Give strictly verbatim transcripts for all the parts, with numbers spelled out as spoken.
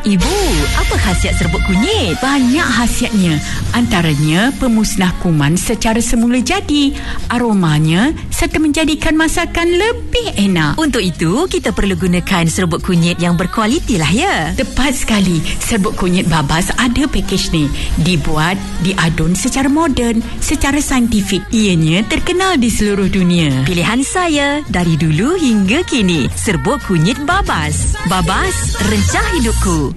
Ibu, apa khasiat serbuk kunyit? Banyak khasiatnya. Antaranya pemusnah kuman secara semula jadi, aromanya serta menjadikan masakan lebih enak. Untuk itu, kita perlu gunakan serbuk kunyit yang berkualiti lah ya. Tepat sekali. Serbuk kunyit Babas ada pakej ni. Dibuat, diadun secara moden, secara saintifik. Ianya terkenal di seluruh dunia. Pilihan saya dari dulu hingga kini. Serbuk kunyit Babas. Babas, rencah hidupku.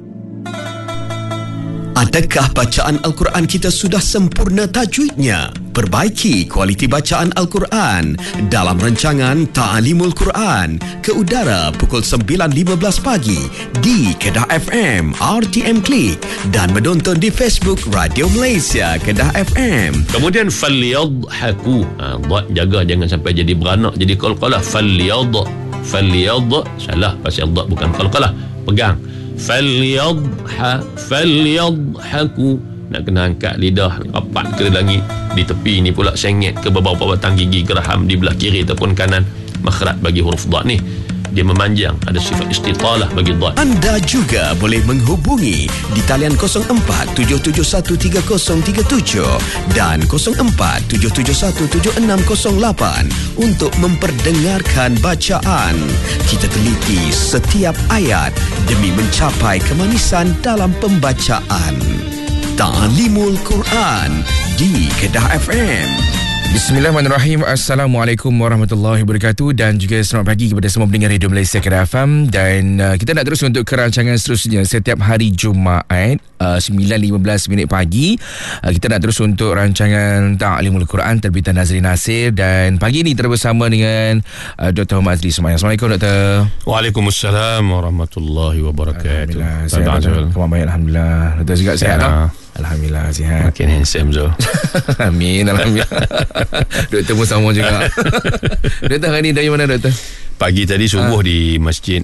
Adakah bacaan Al-Quran kita sudah sempurna tajwidnya? Perbaiki kualiti bacaan Al-Quran dalam rancangan Ta'alimul Quran ke udara pukul sembilan lima belas pagi di Kedah F M, R T M Klik dan menonton di Facebook Radio Malaysia Kedah F M. Kemudian falyadhaku. Ha, jaga jangan sampai jadi beranak, jadi qalqalah. Falyad. Falyad. Salah pasal dak bukan qalqalah. Pegang. Falyadha falyadhaku. Nak kena angkat lidah rapat ke langit. Di tepi ni pula sengit ke beberapa batang gigi geraham di belah kiri ataupun kanan. Makhraj bagi huruf dha ni dia memanjang, ada sifat istitalah bagi dha. Anda juga boleh menghubungi di talian kosong empat tujuh tujuh satu tiga kosong tiga tujuh dan kosong empat tujuh tujuh satu tujuh enam kosong lapan untuk memperdengarkan bacaan. Kita teliti setiap ayat demi mencapai kemanisan dalam pembacaan. Ta'alimul Quran di Kedah F M. Bismillahirrahmanirrahim. Assalamualaikum warahmatullahi wabarakatuh dan juga selamat pagi kepada semua pendengar Radio Malaysia Kedah F M. Dan uh, kita nak terus untuk kerancangan seterusnya setiap hari Jumaat uh, sembilan lima belas minit pagi. uh, Kita nak terus untuk rancangan Ta'alimul Quran terbitan Nazrin Nasir. Dan pagi ini kita bersama dengan uh, Doktor Muhammad Azli Sumayang. Assalamualaikum Doktor. Waalaikumsalam warahmatullahi wabarakatuh. Alhamdulillah sihat. Kemampuan baik, Alhamdulillah. Doktor juga sihat tak? Alhamdulillah sihat. Makin handsome Zul. Amin. Alhamdulillah. Doktor pun sama juga. Doktor hari ni dari mana Doktor? Pagi tadi subuh ha. di Masjid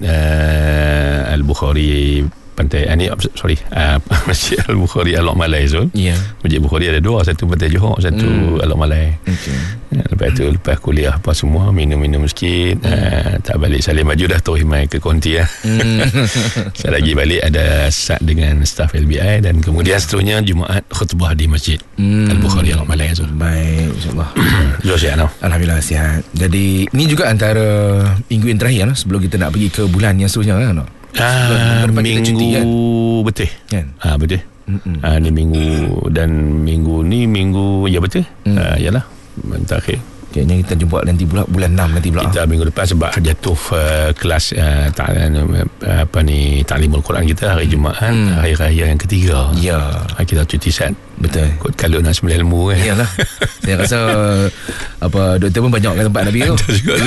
uh, Al-Bukhari Pantai uh, ni, sorry uh, Masjid Al-Bukhari Alok Malai Zul. Ya. Yeah. Masjid Bukhari ada dua, satu Pantai Johor, satu hmm. Alok Malai. Okay. Ya, lepas tu lepas kuliah apa semua minum-minum sikit, hmm. uh, tak balik salim maju dah tu himai ke konti ya. Hmm. Saya lagi balik ada sat dengan staf L B I dan kemudian seterusnya Jumaat khutbah di Masjid hmm. Al-Bukhari Alok Malai Zul. Baik, insya-Allah. Zul sihat no? Alhamdulillah sihat. Jadi ni juga antara minggu yang terakhir no? sebelum kita nak pergi ke bulan yang seterusnya kan no? Ah, minggu cuti, kan? Betul kan? Ah, betul. Ah, ni minggu dan minggu ni minggu ya betul. Mm. Ah, yalah terakhir. Kayaknya kita jumpa nanti pula bulan enam nanti pula. Kita minggu depan sebab jatuh uh, kelas uh, ta- uh, apa ni Ta'alimul Quran kita hari Jumaat, mm. hari raya yang ketiga. Ya, kita cuti set. Betul. Kot kalau nak sembilan ilmu kan. Iyalah. Saya rasa apa doktor pun banyak kat tempat Nabi tu.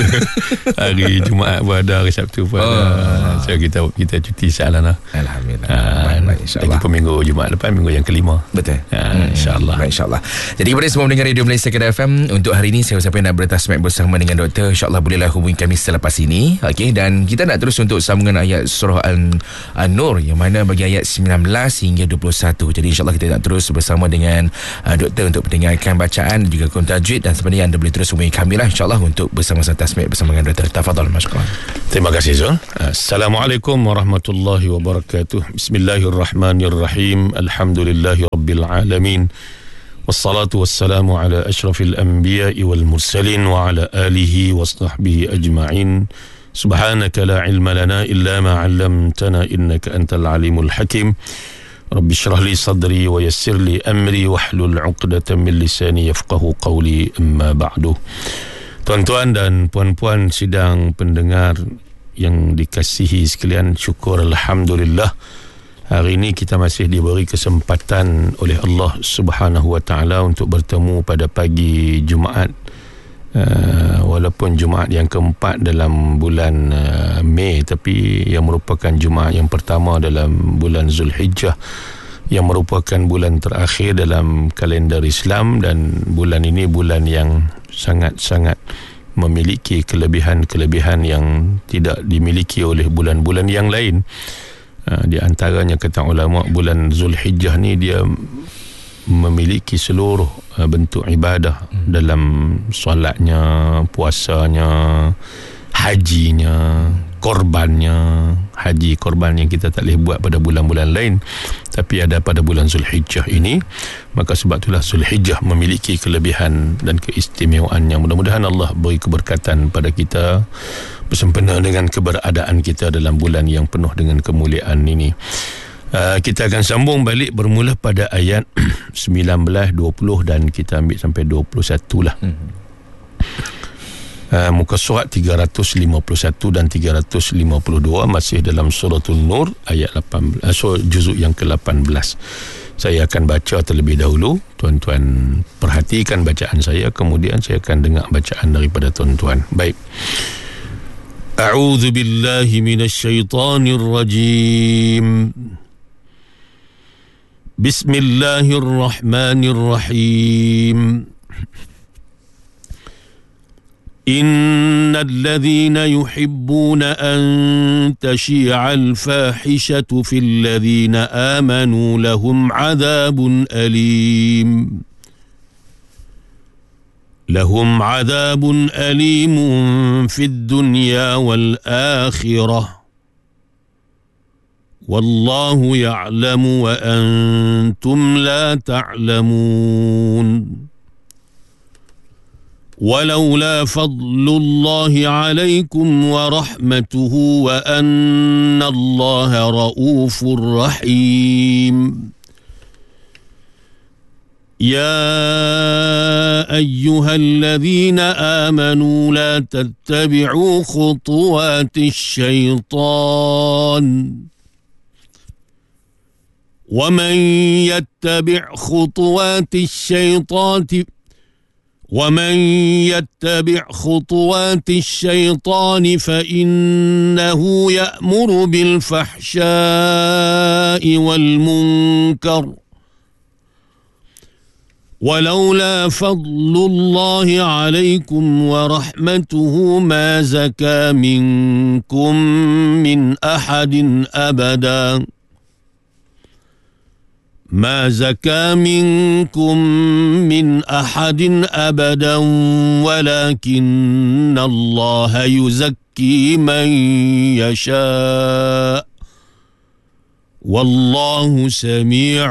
Hari Jumaat pun ada, hari Sabtu pun oh. ada. So kita kita cuti salah lah. Alhamdulillah. Uh, baik, insya-Allah. Lagi minggu Jumaat depan minggu yang kelima. Betul. Uh, hmm. Insya-Allah. Baik, insya-Allah. Jadi kepada semua pendengar Radio Malaysia Kedah F M, untuk hari ini saya siapa yang nak bertasmik bersama dengan doktor, insya-Allah bolehlah hubungi kami selepas ini. Okey, dan kita nak terus untuk sambungan ayat surah An-Nur yang mana bagi ayat sembilan belas hingga dua puluh satu. Jadi insya-Allah kita nak terus bersama dengan uh, doktor untuk mendengarkan bacaan dan juga kaum tajwid, dan sebenarnya anda boleh terus hubungi kami lah insya-Allah untuk bersama-sama tasmik bersama dengan doktor. Tafadhal masyaallah. Terima kasih Zul. Assalamualaikum warahmatullahi wabarakatuh. Bismillahirrahmanirrahim. Alhamdulillahirabbil alamin. Wassalatu wassalamu ala asyrafil anbiya'i wal mursalin wa ala alihi wa sahbihi ajma'in. Subhanaka la ilma lana illa ma 'allamtana innaka antal alimul hakim. Rabbi syrah li sadri wa yassir li amri wahlul 'uqdatam min lisani yafqahu qawli, amma ba'du. Tuan-tuan dan puan-puan sidang pendengar yang dikasihi sekalian, syukur alhamdulillah hari ini kita masih diberi kesempatan oleh Allah Subhanahu wa taala untuk bertemu pada pagi Jumaat, uh, walaupun Jumaat yang keempat dalam bulan uh, Mei, tapi yang merupakan Jumaat yang pertama dalam bulan Zulhijjah, yang merupakan bulan terakhir dalam kalender Islam, dan bulan ini bulan yang sangat-sangat memiliki kelebihan-kelebihan yang tidak dimiliki oleh bulan-bulan yang lain. Uh, di antaranya kata ulama, bulan Zulhijjah ni dia memiliki seluruh uh, bentuk ibadah hmm. dalam solatnya, puasanya, hajinya, korbannya, haji korban yang kita tak boleh buat pada bulan-bulan lain tapi ada pada bulan Zulhijjah ini. Maka sebab itulah Zulhijjah memiliki kelebihan dan keistimewaan yang mudah-mudahan Allah beri keberkatan pada kita bersempena dengan keberadaan kita dalam bulan yang penuh dengan kemuliaan ini. Uh, kita akan sambung balik bermula pada ayat sembilan belas, dua puluh dan kita ambil sampai dua puluh satu lah. Hmm. Uh, muka surat tiga ratus lima puluh satu dan tiga ratus lima puluh dua masih dalam suratul Nur ayat lapan belas, uh, juzuk yang ke lapan belas. Saya akan baca terlebih dahulu, tuan-tuan perhatikan bacaan saya, kemudian saya akan dengar bacaan daripada tuan-tuan. Baik. A'udzu billahi minasyaitonir rajim. Bismillahirrahmanirrahim. إن الذين يحبون أن تشيع الفاحشة في الذين آمنوا لهم عذاب أليم لهم عذاب أليم في الدنيا والآخرة والله يعلم وأنتم لا تعلمون ولولا فضل الله عليكم ورحمته وأن الله رؤوف رحيم يا أيها الذين آمنوا لا تتبعوا خطوات الشيطان ومن يتبع خطوات الشيطان ومن يتبع خطوات الشيطان فإنه يأمر بالفحشاء والمنكر ولولا فضل الله عليكم ورحمته ما زكى منكم من أحد أبدا ما زكى منكم من أحد أبدا ولكن الله يزكي من يشاء والله سميع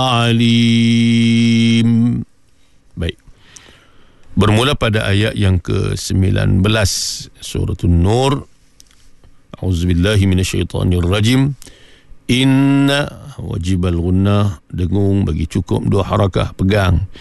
عليم. Baik. Bermula pada ayat yang ke sembilan belas suratul Nur. A'udzubillahi minasyaitonirrajim. Inna wajibal gunnah, dengung bagi cukup dua harakah, pegang.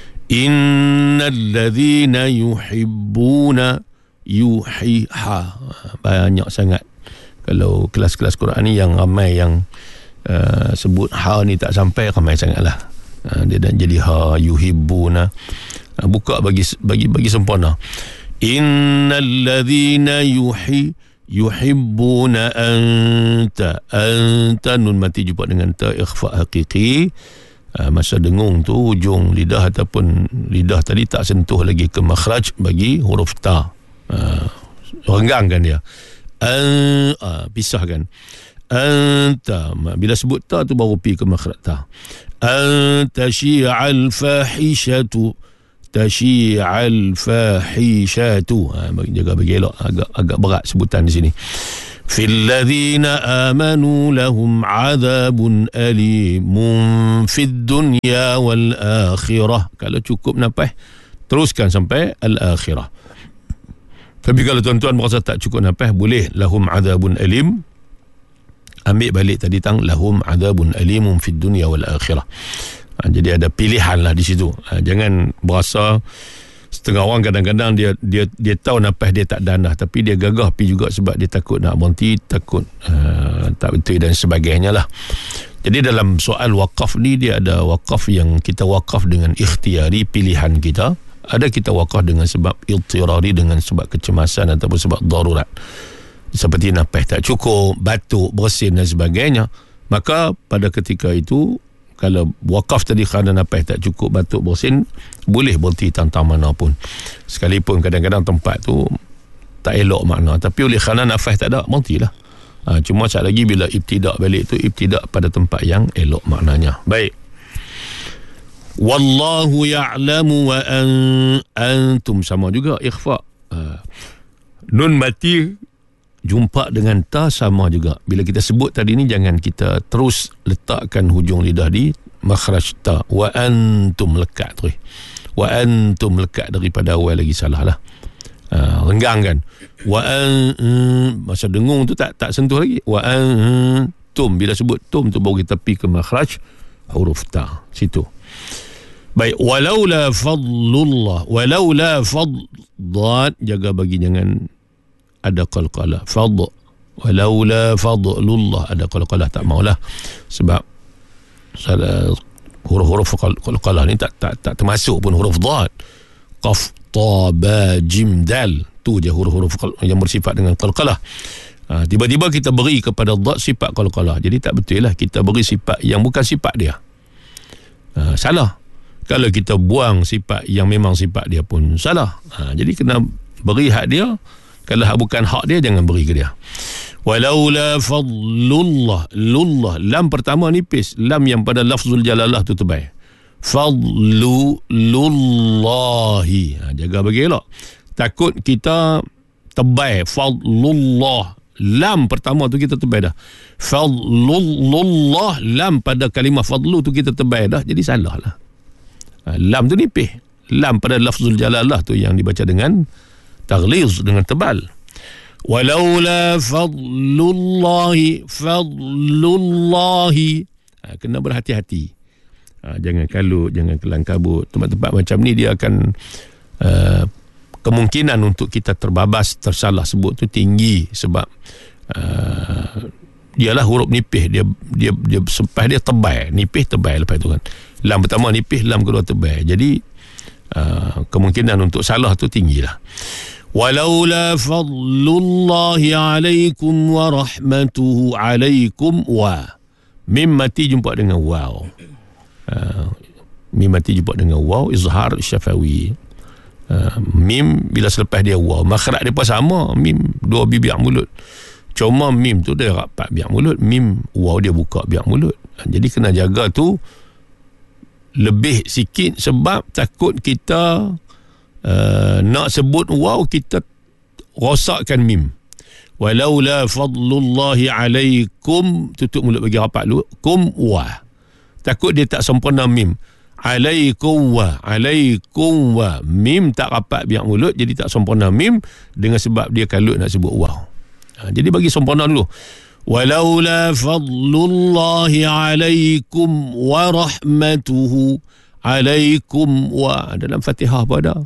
Innal ladzina yuhibbuna yuhiha. Banyak sangat kalau kelas-kelas Quran ni yang ramai yang uh, sebut ha ni tak sampai, ramai sangatlah. Uh, dia dah jadi ha yuhibbuna. Uh, buka bagi bagi bagi sempurna. Innal ladzina yuhi yuhibbuna anta anta nun mati jumpa dengan ta ikhfa haqiqi. Uh, masa dengung tu hujung lidah ataupun lidah tadi tak sentuh lagi ke makhraj bagi huruf ta. Uh, renggangkan dia. An uh, pisahkan. Anta bila sebut ta tu baru pi ke makhraj ta. Anta syi'al fahishatu tasyi'al fahishatu. Ha, jaga bagi elok, agak agak berat sebutan di sini. Fil ladzina amanu lahum 'adzabun alimun fid dunya wal akhirah. Kalau cukup nafas teruskan sampai al akhirah. Tapi kalau tuan-tuan merasa tak cukup nafas, boleh lahum 'adzabun alim. Ambil balik tadi tang lahum 'adzabun alimun fid dunya wal akhirah. Ha, jadi ada pilihan lah di situ. Ha, jangan berasa setengah orang kadang-kadang dia dia dia tahu nafas dia tak danah tapi dia gagah pi juga sebab dia takut nak berhenti, takut uh, tak betul dan sebagainya lah. Jadi dalam soal wakaf ni dia ada wakaf yang kita wakaf dengan ikhtiari, pilihan kita. Ada kita wakaf dengan sebab iltirari, dengan sebab kecemasan ataupun sebab darurat. Seperti nafas tak cukup, batuk, bersin dan sebagainya. Maka pada ketika itu kalau wakaf tadi kerana nafas tak cukup, batuk, bersin, boleh berhenti tentang mana pun. Sekalipun kadang-kadang tempat tu tak elok makna, tapi oleh kerana nafas tak ada, berhentilah. Ha, cuma sekali lagi bila ibtidak balik tu, ibtidak pada tempat yang elok maknanya. Baik. Wallahu ya'lamu wa an, antum sama juga ikhfa. Ha. Nun mati jumpa dengan ta sama juga. Bila kita sebut tadi ni, jangan kita terus letakkan hujung lidah di makhraj ta. Wa antum, lekat tu. Wa antum, lekat daripada awal lagi, salah lah. Uh, renggang kan. Wa an, masa dengung tu tak tak sentuh lagi. Wa antum, bila sebut tum tu baru kita pergi ke makhraj huruf ta. Situ. Baik, walaula fadlullah, walaula fadl, jaga bagi jangan ada qalqalah. Fadl, walaula fadlullah, ada qalqalah, tak maulah. Sebab salah huruf-huruf qalqalah ni tak tak tak termasuk pun huruf dad. Qaf, ta, ba, jim, dal, tu je huruf-huruf yang bersifat dengan qalqalah. Ha, tiba-tiba kita beri kepada dad sifat qalqalah. Jadi tak betul lah kita beri sifat yang bukan sifat dia. Ha, salah. Kalau kita buang sifat yang memang sifat dia pun salah. Ha, jadi kena beri hak dia. Kalau hak bukan hak dia, jangan beri ke dia. Walaula fadlullah, lullah, lam pertama nipis, lam yang pada lafzul jalalah tu tebal. Fadlu lullahi, ha, jaga bagi elok. Takut kita tebal fadlullah, lam pertama tu kita tebal dah. Fadlullah, lam pada kalimah fadlu tu kita tebal dah, jadi salah lah. Lam tu nipih. Lam pada lafzul jalalah tu yang dibaca dengan taghliz, dengan tebal. Walaula fadlullahi, fadlullahi, ha, kena berhati-hati. Ha, jangan kalut, jangan kelang kabut. Tempat-tempat macam ni dia akan uh, kemungkinan untuk kita terbabas, tersalah sebut tu tinggi. Sebab uh, dialah huruf nipih, dia dia dia sepas dia tebal, nipih tebal lepas tu kan. Lam pertama nipih, lam kedua tebal. Jadi uh, kemungkinan untuk salah tu tinggilah. Walaula fadlullahi alaikum wa rahmatuhu alaikum wa. Mim mati jumpa dengan waw. Uh, mim mati jumpa dengan waw, izhar syafawi. Uh, mim bila selepas dia waw, makhraj dia pun sama. Mim dua bibir mulut. Cuma mim tu dia rapat biak mulut, mim waw dia buka biak mulut. Jadi kena jaga tu lebih sikit sebab takut kita uh, nak sebut waw kita rosakkan mim. Walaula fadlullahi alaikum, tutup mulut bagi rapat dulu, kum wa. Takut dia tak sempurna mim. Alaikum wa, alaikum wa, mim tak rapat biak mulut, jadi tak sempurna mim dengan sebab dia kalut nak sebut waw. Ha, jadi bagi sempurna dulu. Walaula fadlullahi alaikum wa rahmatuhu alaikum wa, dalam Fatihah pada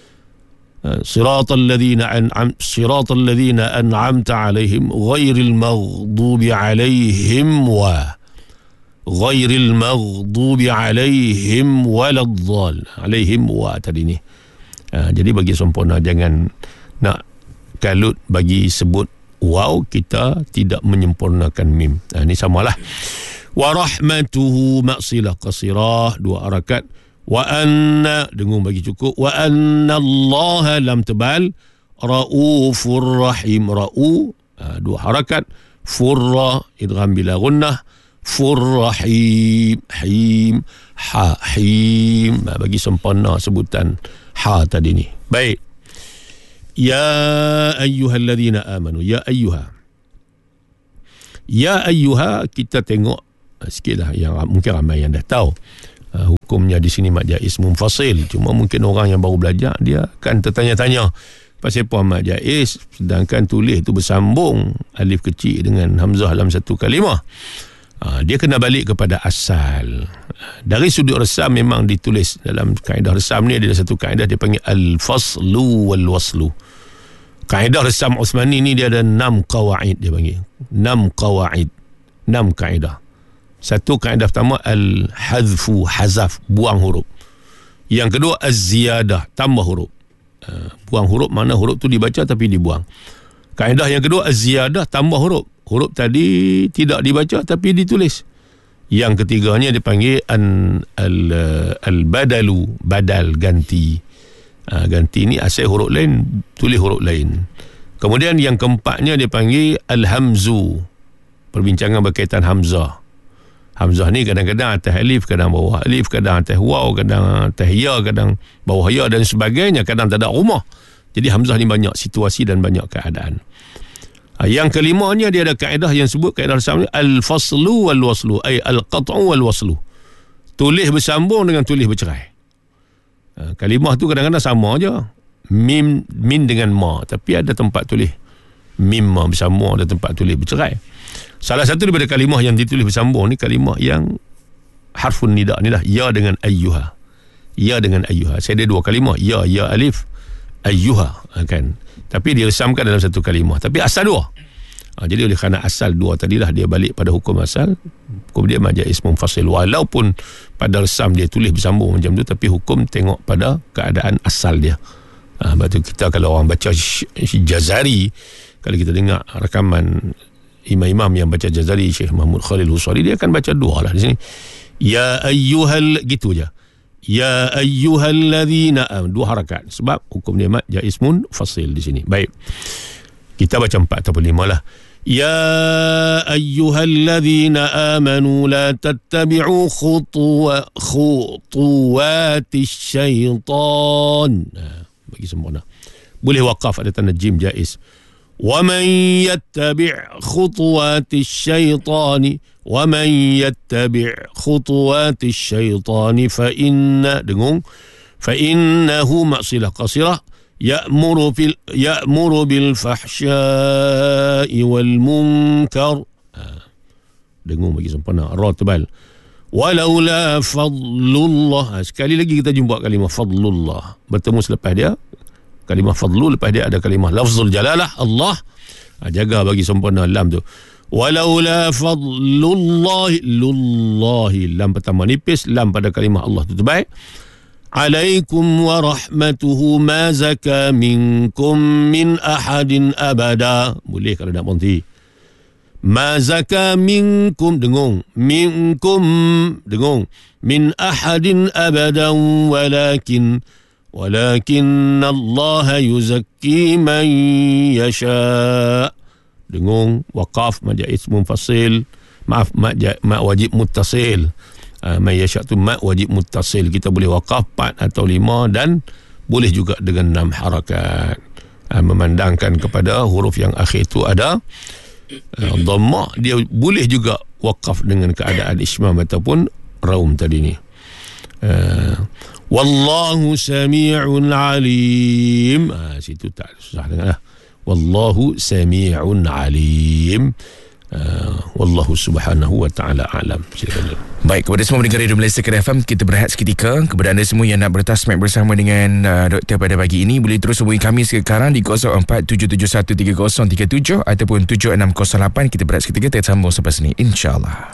siratal ladzina an'am siratal ladzina an'amta alaihim ghairil maghdubi alaihim wa ghairil maghdubi alaihim waladdall, alaihim wa tadi ni. Ha, jadi bagi sempurna, jangan nak kalut bagi sebut waw kita tidak menyempurnakan mim. Ha, ini samalah. Wa rahmatuhu maksilah qasirah, dua harakat. Wa anna, dengung bagi cukup. Wa anna Allah, lam tebal, raufur rahim, rau, ha, dua harakat. Furra, idgham bila gunnah. Furrahim, him, ha, him, ha, bagi sempurna sebutan ha tadi ni. Baik. Ya ayyuhalladzina amanu, ya ayyuha. Ya ayyuha, kita tengok sikitlah yang mungkin ramai yang dah tahu. Uh, hukumnya di sini mad jaiz munfasil. Cuma mungkin orang yang baru belajar dia kan tertanya-tanya pasal apa mad jaiz sedangkan tulis itu bersambung alif kecil dengan hamzah dalam satu kalimah. Uh, dia kena balik kepada asal. Dari sudut resam memang ditulis dalam kaedah resam ni ada satu kaedah dia panggil al-faslu wal-waslu. Kaedah resam Uthmani ni dia ada enam qawaid, dia panggil. enam qawaid. enam kaedah. Satu kaedah pertama al-hadfu, hazaf, buang huruf. Yang kedua az-ziyadah, tambah huruf. Uh, buang huruf mana huruf tu dibaca tapi dibuang. Kaedah yang kedua az-ziyadah, tambah huruf. Huruf tadi tidak dibaca tapi ditulis. Yang ketiganya dipanggil an, al, al-badalu, badal, ganti. Ha, ganti ni asal huruf lain, tulis huruf lain. Kemudian yang keempatnya dipanggil al-hamzu, perbincangan berkaitan hamzah. Hamzah ni kadang-kadang atas alif, kadang bawah alif, kadang atas waw, kadang atas ya, kadang bawah ya dan sebagainya, kadang tak ada rumah. Jadi hamzah ni banyak situasi dan banyak keadaan. Ha, yang kelimanya dia ada kaedah yang sebut kaedah bersama al-faslu wal-waslu, ay al-qat'u wal-waslu. Tulis bersambung dengan tulis bercerai. Ha, kalimah tu kadang-kadang sama je. Mim min dengan ma, tapi ada tempat tulis mim ma bersambung, ada tempat tulis bercerai. Salah satu daripada kalimah yang ditulis bersambung ni kalimah yang harfun nida ni lah, ya dengan ayyuha. Ya dengan ayyuha. Saya ada dua kalimah, ya ya alif, ayyuha, kan. Tapi dia resamkan dalam satu kalimah, tapi asal dua. Ha, jadi oleh kerana asal dua tadilah dia balik pada hukum asal, hukum dia majaz munfasil. Walaupun pada resam dia tulis bersambung macam tu, tapi hukum tengok pada keadaan asal dia. Ha, sebab tu kita kalau orang baca Jazari, kalau kita dengar rakaman imam-imam yang baca Jazari, Syekh Mahmud Khalil Husari, dia akan baca dua lah di sini. Ya ayyuhal, gitu je. Ya ayyuhalladzina, dua harakat. Sebab hukum dia majaz munfasil di sini. Baik. Kita baca empat ataupun lima lah. Ya ayyuhalladzina amanu la tattabi'u khutuwa khutuwatis syaitan. Nah, bagi sempurna. Boleh waqaf, ada tanda jim jaiz. Wa man yattabi' khutuwatis syaitani wa man yattabi' khutuwatis syaitani fa inna, dengung, fa innahu ma'silah qasirah ya'muru fil ya'muru bil fahsya'i wal munkar. Ha, dengung bagi sempurna, ra tebal. Walaula fadlullah. Ha, sekali lagi kita jumpa kalimah fadlullah bertemu selepas dia kalimah fadlu, lepas dia ada kalimah lafzul jalalah Allah. Ha, jaga bagi sempurna lam tu. Walaula fadlullahi, lullahi, lam pertama nipis, lam pada kalimah Allah tu terbaik. Alaikum wa rahmatuhu ma zaka minkum min ahadin abada. Boleh kalau nak berhenti. Ma zaka minkum, dengung, minkum, dengung, min ahadin abadan walakin walakin Allah yuzakki man yasha. Dengung, waqaf majaz munfasil, maaf ma wajib muttasil. Uh, man yasha tu ma wajib muttasil. Kita boleh waqaf empat atau lima, dan boleh juga dengan enam harakat. Uh, memandangkan kepada huruf yang akhir tu ada uh, dhamma, dia boleh juga waqaf dengan keadaan ismam ataupun raum tadi ni. Uh, Wallahu sami'un alim. Uh, situ tak susah dengar lah. Wallahu sami'un alim. Uh, wallahu subhanahu wa ta'ala alam. Silakan. Baik, kepada semua pendengar Radio Malaysia Kedah F M, kita berehat seketika. Kepada anda semua yang nak bertasmek bersama dengan uh, doktor pada pagi ini, boleh terus hubungi kami sekarang di kosong empat tujuh tujuh satu tiga kosong tiga tujuh ataupun tujuh enam kosong lapan. Kita berehat seketika, kita sambung selepas ini, insyaAllah.